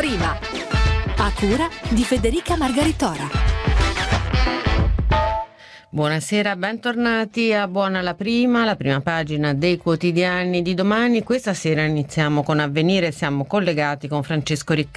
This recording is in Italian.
prima. A cura di Federica Margaritora. Buonasera, bentornati a Buona la prima pagina dei quotidiani di domani. Questa sera iniziamo con Avvenire, siamo collegati con Francesco Riccardi.